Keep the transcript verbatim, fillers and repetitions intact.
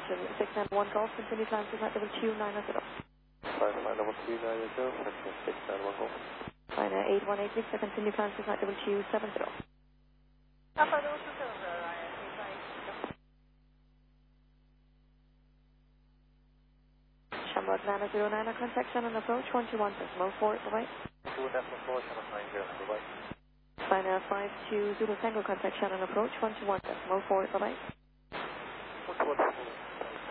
connection, six nine one Golf, continue climb to flight level two nine zero. Flight level two nine zero, connection six nine one Golf. Flight eight one eight Victor, continue climb to flight level two seven zero. Papa, those are silver, Ryan. Shamrock nine zero nine, contact Shannon approach, one two one decimal four, bye-bye. two decimal four, Shannon nine zero, bye-bye. Flight five two Zulu Tango, contact Shannon approach, one two one decimal four, bye-bye.